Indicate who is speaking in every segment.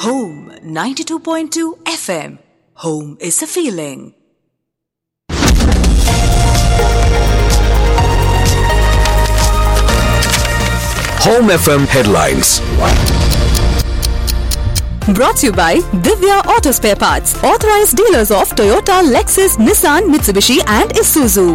Speaker 1: Home 92.2 FM. Home is a feeling.
Speaker 2: Home FM headlines.
Speaker 1: Brought to you by Divya Auto Spare Parts, authorized dealers of Toyota, Lexus, Nissan, Mitsubishi and Isuzu.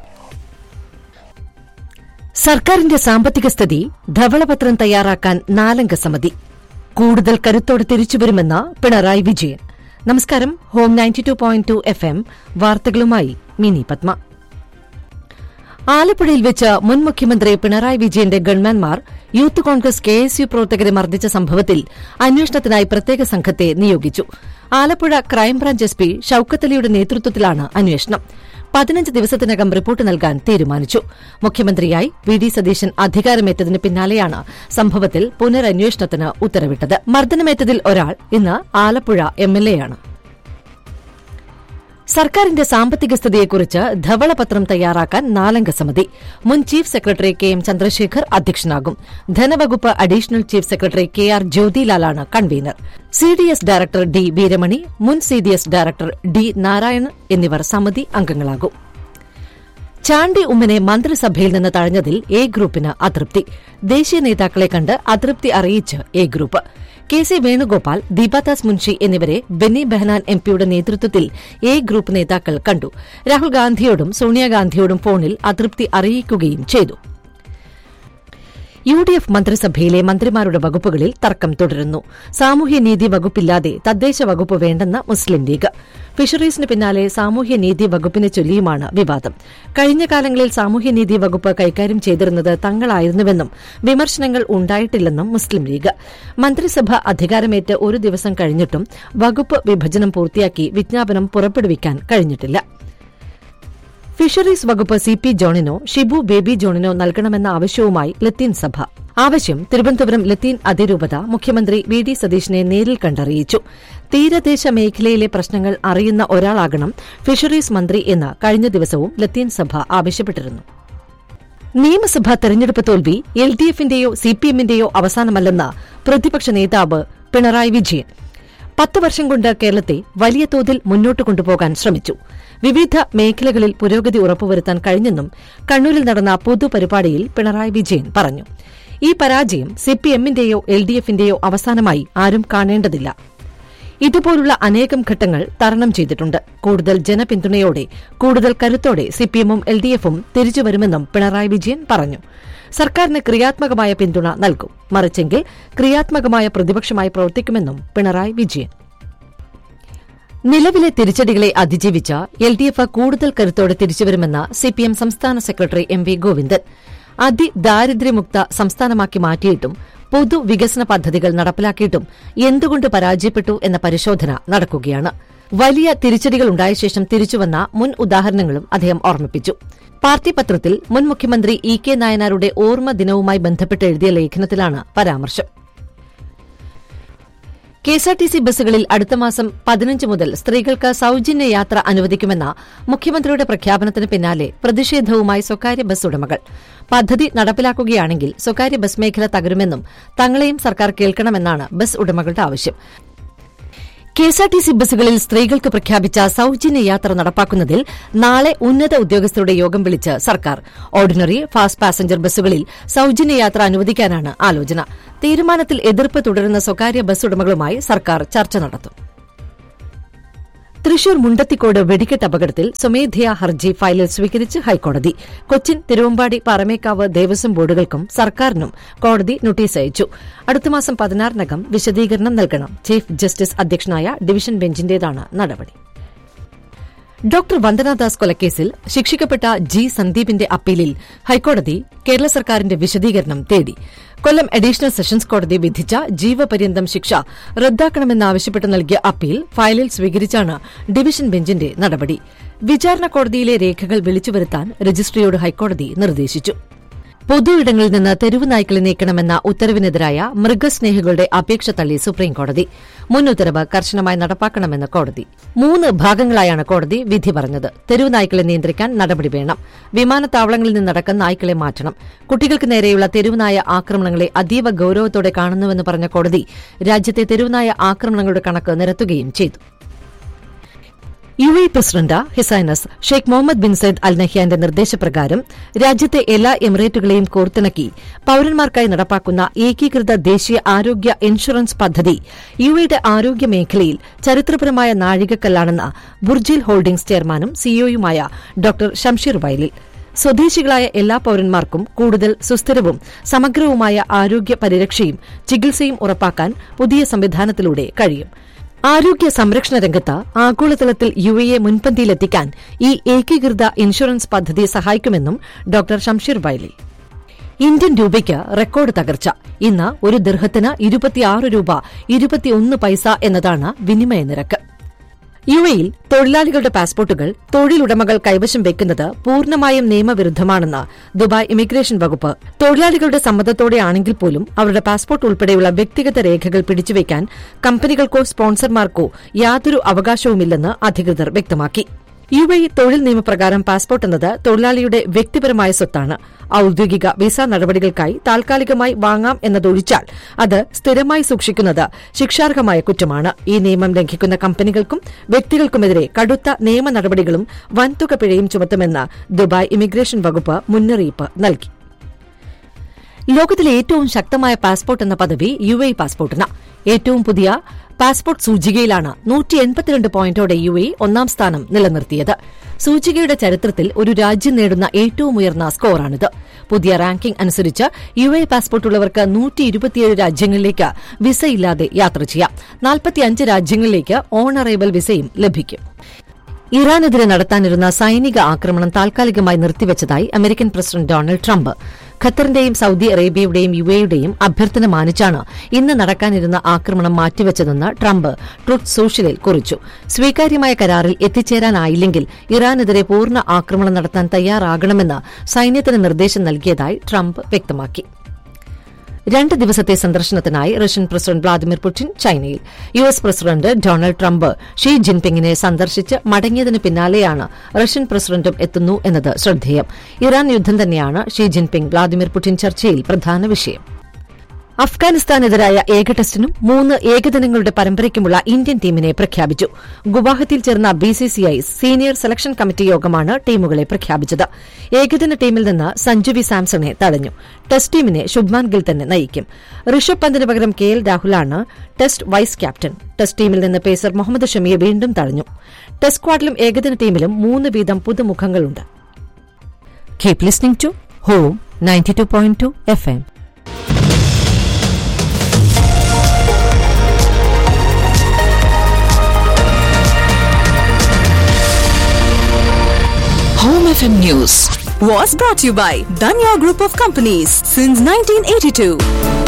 Speaker 3: സർക്കാരിന്റെ സാമ്പത്തിക സ്ഥിതി ധവളപത്രം തയ്യാറാക്കാൻ 4-അംഗ സമിതി. കൂടുതൽ കരുത്തോടെ തിരിച്ചുവരുമെന്ന് പിണറായി വിജയൻ. നമസ്കാരം. Home 92.2 FM വാർത്തകളുമായി mini Padma. ആലപ്പുഴയിൽ വെച്ച് മുൻ മുഖ്യമന്ത്രി പിണറായി വിജയന്റെ ഗൺമാൻമാർ യൂത്ത് കോൺഗ്രസ് KSU പ്രവർത്തകരെ മർദ്ദിച്ച സംഭവത്തിൽ അന്വേഷണത്തിനായി പ്രത്യേക സംഘത്തെ നിയോഗിച്ചു. ആലപ്പുഴ ക്രൈംബ്രാഞ്ച് SP ഷൌക്കത്ത് അലിയുടെ നേതൃത്വത്തിലാണ് അന്വേഷണം. 15 ദിവസത്തിനകം റിപ്പോർട്ട് നൽകാൻ തീരുമാനിച്ചു. മുഖ്യമന്ത്രിയായി VD സതീശൻ അധികാരമേറ്റതിന് പിന്നാലെയാണ് സംഭവത്തിൽ പുനരന്വേഷണത്തിന് ഉത്തരവിട്ടത്. മർദ്ദനമേറ്റതിൽ ഒരാൾ ഇന്ന് ആലപ്പുഴ MLA ആണ്. സർക്കാരിന്റെ സാമ്പത്തിക സ്ഥിതിയെക്കുറിച്ച് ധവളപത്രം തയ്യാറാക്കാൻ 4-അംഗ സമിതി. മുൻ chief secretary KM Chandrasekhar അധ്യക്ഷനാകും. ധനവകുപ്പ് additional chief secretary KR ജ്യോതിലാലാണ് convener. CDS director D Veeramani, മുൻ CDS ഡയറക്ടർ D നാരായണൻ എന്നിവർ സമിതി അംഗങ്ങളാകും. ചാണ്ടി ഉമ്മനെ മന്ത്രിസഭയിൽ നിന്ന് തഴഞ്ഞതിൽ A ഗ്രൂപ്പിന് അതൃപ്തി. ദേശീയ നേതാക്കളെ കണ്ട് അതൃപ്തി അറിയിച്ച് A group. KC Venugopal, Deepa Das Munshi എന്നിവരെ ബെന്നി ബെഹനാൻ MPയുടെ നേതൃത്വത്തിൽ A ഗ്രൂപ്പ് നേതാക്കൾ കണ്ടു. രാഹുൽ ഗാന്ധിയോടും സോണിയാഗാന്ധിയോടും ഫോണിൽ അതൃപ്തി അറിയിക്കുകയും ചെയ്തു. UDF മന്ത്രിസഭയിലെ മന്ത്രിമാരുടെ വകുപ്പുകളിൽ തർക്കം തുടരുന്നു. സാമൂഹ്യനീതി വകുപ്പില്ലാതെ തദ്ദേശ വകുപ്പ് വേണ്ടെന്ന് മുസ്ലിം ലീഗ്. ഫിഷറീസിന് പിന്നാലെ സാമൂഹ്യനീതി വകുപ്പിനെ ചൊല്ലിയുമാണ് വിവാദം. കഴിഞ്ഞ കാലങ്ങളിൽ സാമൂഹ്യനീതി വകുപ്പ് കൈകാര്യം ചെയ്തിരുന്നത് തങ്ങളായിരുന്നുവെന്നും വിമർശനങ്ങൾ ഉണ്ടായിട്ടില്ലെന്നും മുസ്ലിം ലീഗ്. മന്ത്രിസഭ അധികാരമേറ്റ് ഒരു ദിവസം കഴിഞ്ഞിട്ടും വകുപ്പ് വിഭജനം പൂർത്തിയാക്കി വിജ്ഞാപനം പുറപ്പെടുവിക്കാൻ കഴിഞ്ഞിട്ടില്ല. ഫിഷറീസ് വകുപ്പ് CP ജോണിനോ ഷിബു ബേബി ജോണിനോ നൽകണമെന്ന ആവശ്യവുമായി ലത്തീൻ സഭ. ആവശ്യം തിരുവനന്തപുരം ലത്തീൻ അതിരൂപത മുഖ്യമന്ത്രി VD സതീശനെ നേരിൽ കണ്ടറിയിച്ചു. തീരദേശ മേഖലയിലെ പ്രശ്നങ്ങൾ അറിയുന്ന ഒരാളാകണം ഫിഷറീസ് മന്ത്രി എന്ന് കഴിഞ്ഞ ദിവസവും ലത്തീൻ സഭ ആവശ്യപ്പെട്ടിരുന്നു. നിയമസഭാ തെരഞ്ഞെടുപ്പ് തോൽവി LDFന്റെയോ CPMന്റെയോ അവസാനമല്ലെന്ന് പ്രതിപക്ഷ നേതാവ് പിണറായി വിജയൻ. 10 വർഷം കൊണ്ട് കേരളത്തെ വലിയ തോതിൽ മുന്നോട്ട് കൊണ്ടുപോകാൻ ശ്രമിച്ചു. വിവിധ മേഖലകളിൽ പുരോഗതി ഉറപ്പുവരുത്താൻ കഴിഞ്ഞെന്നും കണ്ണൂരിൽ നടന്ന പൊതുപരിപാടിയിൽ പിണറായി വിജയൻ പറഞ്ഞു. ഈ പരാജയം CPMന്റെയോ LDFന്റെയോ അവസാനമായി ആരും കാണേണ്ടതില്ല. ഇതുപോലുള്ള അനേകം ഘട്ടങ്ങൾ തരണം ചെയ്തിട്ടുണ്ട്. കൂടുതൽ ജനപിന്തുണയോടെ കൂടുതൽ കരുത്തോടെ CPMും LDFും തിരിച്ചുവരുമെന്നും പിണറായി വിജയൻ പറഞ്ഞു. സർക്കാരിന് ക്രിയാത്മകമായ പിന്തുണ നൽകും, മറിച്ചെങ്കിൽ ക്രിയാത്മകമായ പ്രതിപക്ഷമായി പ്രവർത്തിക്കുമെന്നും പിണറായി വിജയൻ. നിലവിലെ തിരിച്ചടികളെ അതിജീവിച്ച LDF കൂടുതൽ കരുത്തോടെ തിരിച്ചുവരുമെന്ന് CPM സംസ്ഥാന സെക്രട്ടറി MV ഗോവിന്ദൻ. അതിദാരിദ്ര്യമുക്ത സംസ്ഥാനമാക്കി മാറ്റിയിട്ടും പൊതുവികസന പദ്ധതികൾ നടപ്പിലാക്കിയിട്ടും എന്തുകൊണ്ട് പരാജയപ്പെട്ടു എന്ന പരിശോധന നടക്കുകയാണ്. വലിയ തിരിച്ചടികളുണ്ടായ ശേഷം തിരിച്ചുവന്ന മുൻ ഉദാഹരണങ്ങളും അദ്ദേഹം ഓർമ്മിപ്പിച്ചു. പാർട്ടി പത്രത്തിൽ മുൻ മുഖ്യമന്ത്രി EK നായനാരുടെ ഓർമ്മ ദിനവുമായി ബന്ധപ്പെട്ട് എഴുതിയ ലേഖനത്തിലാണ് പരാമർശം. KSRTC ബസ്സുകളിൽ അടുത്ത മാസം 15 മുതൽ സ്ത്രീകൾക്ക് സൌജന്യ യാത്ര അനുവദിക്കുമെന്ന മുഖ്യമന്ത്രിയുടെ പ്രഖ്യാപനത്തിന് പിന്നാലെ പ്രതിഷേധവുമായി സ്വകാര്യ ബസ് ഉടമകൾ. പദ്ധതി നടപ്പിലാക്കുകയാണെങ്കിൽ സ്വകാര്യ ബസ് മേഖല തകരുമെന്നും തങ്ങളെയും സർക്കാർ കേൾക്കണമെന്നാണ് ബസ് ഉടമകളുടെ ആവശ്യം. KSRTC ബസ്സുകളിൽ സ്ത്രീകൾക്ക് പ്രഖ്യാപിച്ച സൌജന്യ യാത്ര നടപ്പാക്കുന്നതിൽ നാളെ ഉന്നത ഉദ്യോഗസ്ഥരുടെ യോഗം വിളിച്ച് സർക്കാർ. ഓർഡിനറി, ഫാസ്റ്റ് പാസഞ്ചർ ബസ്സുകളിൽ സൌജന്യ യാത്ര അനുവദിക്കാനാണ് ആലോചന. തീരുമാനത്തിൽ എതിർപ്പ് തുടരുന്ന സ്വകാര്യ ബസ് ഉടമകളുമായി സർക്കാർ ചർച്ച നടത്തും. തൃശൂർ മുണ്ടത്തിക്കോട് വെടിക്കെട്ട് അപകടത്തിൽ സ്വമേധയാ ഹർജി ഫയലിൽ സ്വീകരിച്ച് ഹൈക്കോടതി. കൊച്ചിൻ, തിരുവമ്പാടി, പാറമേക്കാവ് ദേവസ്വം ബോർഡുകൾക്കും സർക്കാരിനും കോടതി നോട്ടീസ് അയച്ചു. അടുത്ത മാസം 16-നകം വിശദീകരണം നൽകണം. ചീഫ് ജസ്റ്റിസ് അധ്യക്ഷനായ ഡിവിഷൻ ബെഞ്ചിന്റേതാണ് നടപടി. ഡോക്ടർ വന്ദനാദാസ് കൊലക്കേസിൽ ശിക്ഷിക്കപ്പെട്ട G സന്ദീപിന്റെ അപ്പീലിൽ ഹൈക്കോടതി കേരള സർക്കാരിന്റെ വിശദീകരണം തേടി. കൊല്ലം അഡീഷണൽ സെഷൻസ് കോടതി വിധിച്ച ജീവപര്യന്തം ശിക്ഷ റദ്ദാക്കണമെന്നാവശ്യപ്പെട്ട് നൽകിയ അപ്പീൽ ഫയലിൽ സ്വീകരിച്ചാണ് ഡിവിഷൻ ബെഞ്ചിന്റെ നടപടി. വിചാരണ കോടതിയിലെ രേഖകൾ വിളിച്ചുവരുത്താൻ രജിസ്ട്രിയോട് ഹൈക്കോടതി നിർദ്ദേശിച്ചു. പൊതു ഇടങ്ങളിൽ നിന്ന് തെരുവ് നായ്ക്കളെ നീക്കണമെന്ന ഉത്തരവിനെതിരായ മൃഗസ്നേഹികളുടെ അപേക്ഷ തള്ളി സുപ്രീംകോടതി. മുൻ ഉത്തരവ് കർശനമായി നടപ്പാക്കണമെന്ന് കോടതി. 3 ഭാഗങ്ങളായാണ് കോടതി വിധി പറഞ്ഞത്. തെരുവ് നായ്ക്കളെ നിയന്ത്രിക്കാൻ നടപടി വേണം. വിമാനത്താവളങ്ങളിൽ നിന്നടക്കം നായ്ക്കളെ മാറ്റണം. കുട്ടികൾക്ക് നേരെയുള്ള തെരുവുനായ ആക്രമണങ്ങളെ അതീവ ഗൌരവത്തോടെ കാണുന്നുവെന്ന് പറഞ്ഞ കോടതി രാജ്യത്തെ തെരുവുനായ ആക്രമണങ്ങളുടെ കണക്ക് നിരത്തുകയും ചെയ്തു. UAE president his highness Sheikh Muhammad bin Sayyid അൽ നഹ്യാന്റെ നിർദ്ദേശപ്രകാരം രാജ്യത്തെ എല്ലാ എമിറേറ്റുകളെയും കോർത്തിണക്കി പൌരന്മാർക്കായി നടപ്പാക്കുന്ന ഏകീകൃത ദേശീയ ആരോഗ്യ ഇൻഷുറൻസ് പദ്ധതി UAEയുടെ ആരോഗ്യ മേഖലയിൽ ചരിത്രപരമായ നാഴികക്കല്ലാണെന്ന് ബുർജിൽ ഹോൾഡിംഗ്സ് ചെയർമാനും സിഇഒയുമായ ഡോക്ടർ ഷംഷീർ വൈലിൽ. സ്വദേശികളായ എല്ലാ പൌരന്മാർക്കും കൂടുതൽ സുസ്ഥിരവും സമഗ്രവുമായ ആരോഗ്യ പരിരക്ഷയും ചികിത്സയും ഉറപ്പാക്കാൻ പുതിയ സംവിധാനത്തിലൂടെ കഴിയും. ആരോഗ്യ സംരക്ഷണ രംഗത്ത് ആഗോളതലത്തിൽ UAE മുൻപന്തിയിലെത്തിക്കാൻ ഈ ഏകീകൃത ഇൻഷുറൻസ് പദ്ധതി സഹായിക്കുമെന്നും ഡോക്ടർ ഷംഷീർ വൈലി. ഇന്ത്യൻ രൂപയ്ക്ക് റെക്കോർഡ് തകർച്ച. ഇന്ന് ഒരു ദിർഹത്തിന് 26 രൂപ 21 പൈസ എന്നതാണ് വിനിമയ നിരക്ക്. UAEയിൽ തൊഴിലാളികളുടെ പാസ്പോർട്ടുകൾ തൊഴിലുടമകൾ കൈവശം വെക്കുന്നത് പൂർണ്ണമായും നിയമവിരുദ്ധമാണെന്ന് ദുബായ് ഇമിഗ്രേഷൻ വകുപ്പ്. തൊഴിലാളികളുടെ സമ്മതത്തോടെയാണെങ്കിൽ പോലും അവരുടെ പാസ്പോർട്ട് ഉൾപ്പെടെയുള്ള വ്യക്തിഗത രേഖകൾ പിടിച്ചുവെക്കാൻ കമ്പനികൾക്കോ സ്പോൺസർമാർക്കോ യാതൊരു അവകാശവുമില്ലെന്ന് അധികൃതർ വ്യക്തമാക്കി. UAE തൊഴിൽ നിയമപ്രകാരം പാസ്പോർട്ട് എന്നത് തൊഴിലാളിയുടെ വ്യക്തിപരമായ സ്വത്താണ്. ഔദ്യോഗിക വിസ നടപടികൾക്കായി താൽക്കാലികമായി വാങ്ങാം എന്നതൊഴിച്ചാൽ അത് സ്ഥിരമായി സൂക്ഷിക്കുന്നത് ശിക്ഷാർഹമായ കുറ്റമാണ്. ഈ നിയമം ലംഘിക്കുന്ന കമ്പനികൾക്കും വ്യക്തികൾക്കുമെതിരെ കടുത്ത നിയമ നടപടികളും വൻതുക പിഴയും ചുമത്തുമെന്ന് ദുബായ് ഇമിഗ്രേഷൻ വകുപ്പ് മുന്നറിയിപ്പ് നൽകി. ലോകത്തിലെ ഏറ്റവും ശക്തമായ പാസ്പോർട്ട് എന്ന പദവി UAE പാസ്പോർട്ടിന്. ഏറ്റവും പുതിയ പാസ്പോർട്ട് സൂചികയിലാണ് 182 പോയിന്റോടെ UAE ഒന്നാം സ്ഥാനം നിലനിർത്തിയത്. സൂചികയുടെ ചരിത്രത്തിൽ ഒരു രാജ്യം നേടുന്ന ഏറ്റവും ഉയർന്ന സ്കോറാണിത്. പുതിയ റാങ്കിംഗ് അനുസരിച്ച് UAE പാസ്പോർട്ടുള്ളവർക്ക് 127 രാജ്യങ്ങളിലേക്ക് വിസയില്ലാതെ യാത്ര ചെയ്യാം. 45 രാജ്യങ്ങളിലേക്ക് ഓൺ അറൈവൽ വിസയും ലഭിക്കും. ഇറാനെതിരെ നടത്താനിരുന്ന സൈനിക ആക്രമണം താൽക്കാലികമായി നിർത്തിവച്ചതായി American president Donald Trump. ഖത്തറിന്റെയും Saudi അറേബ്യയുടെയും UAEയുടെയും അഭ്യർത്ഥന മാനിച്ചാണ് ഇന്ന് നടക്കാനിരുന്ന ആക്രമണം മാറ്റിവച്ചതെന്ന് ട്രംപ് ട്രൂത്ത് സോഷ്യലിൽ കുറിച്ചു. സ്വീകാര്യമായ കരാറിൽ എത്തിച്ചേരാനായില്ലെങ്കിൽ ഇറാനെതിരെ പൂർണ്ണ ആക്രമണം നടത്താൻ തയ്യാറാകണമെന്ന് സൈന്യത്തിന് നിർദ്ദേശം നൽകിയതായി ട്രംപ് വ്യക്തമാക്കി. 2 ദിവസത്തെ സന്ദർശനത്തിനായി റഷ്യൻ പ്രസിഡന്റ് വ്ളാദിമിർ പുടിൻ ചൈനയിൽ. US president Donald Trump she ജിൻപിങ്ങിനെ സന്ദർശിച്ച് മടങ്ങിയതിനു പിന്നാലെയാണ് റഷ്യൻ പ്രസിഡന്റും എത്തുന്നു എന്നത് ശ്രദ്ധേയം. ഇറാൻ യുദ്ധം തന്നെയാണ് ഷീ ജിൻപിങ് വ്ളാദിമിർ പുടിൻ ചർച്ചയിൽ പ്രധാന വിഷയം. അഫ്ഗാനിസ്ഥാനെതിരായ ഏക ടെസ്റ്റിനും 3 ഏകദിനങ്ങളുടെ പരമ്പരയ്ക്കുമുള്ള ഇന്ത്യൻ ടീമിനെ പ്രഖ്യാപിച്ചു. ഗുവാഹത്തിയിൽ ചേർന്ന BCCI സീനിയർ സെലക്ഷൻ കമ്മിറ്റി യോഗമാണ് ടീമുകളെ പ്രഖ്യാപിച്ചത്. ഏകദിന ടീമിൽ നിന്ന് സഞ്ജു വി സാംസണെ തടഞ്ഞു. ടെസ്റ്റ് ടീമിനെ ശുഭ്മാൻ ഗിൽ തന്നെ നയിക്കും. ഋഷഭ് പന്തിന് പകരം KL രാഹുലാണ് test vice captain. Test ടീമിൽ നിന്ന് പേസർ മുഹമ്മദ് ഷമിയെ വീണ്ടും തടഞ്ഞു. ടെസ്റ്റ് സ്ക്വാഡിലും ഏകദിന ടീമിലും 3 വീതം പുതുമുഖങ്ങളുണ്ട്. Keep listening to home 92.2 FM.
Speaker 1: Home FM News was brought to you by Danya Group of Companies since 1982.